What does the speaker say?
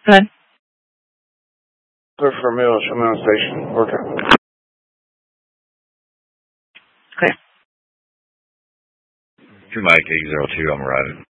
Hello? Clear for Mill Station. Working. Clear. 2 Mike 802, I'm riding.